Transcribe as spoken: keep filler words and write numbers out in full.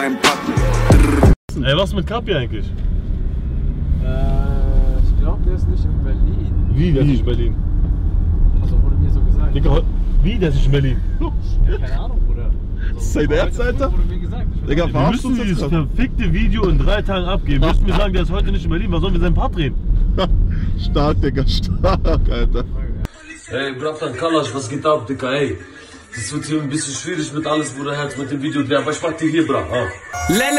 meinem Packen. Ey, was mit Kapi eigentlich? Äh, ich glaube, der ist nicht in Berlin. Wie, der ist nicht in Berlin? Also wurde mir so gesagt. Digga, wie, der ist nicht in Berlin? Ja, keine Ahnung, Bruder. Das ist sein Ernst, Alter? Wurde mir gesagt. Digga, Wir müssen dieses verfickte Video in drei Tagen abgeben. Wir müssen mir sagen, der ist heute nicht in Berlin. Was sollen wir seinen Part drehen? Stark, Digga, stark, Alter. Ey, Bratan Kalash, was geht ab, Digga, ey? Das wird hier ein bisschen schwierig mit alles, Bruder, Herz, mit dem Video drehen. Aber ich mach dir hier, Bra. Ah.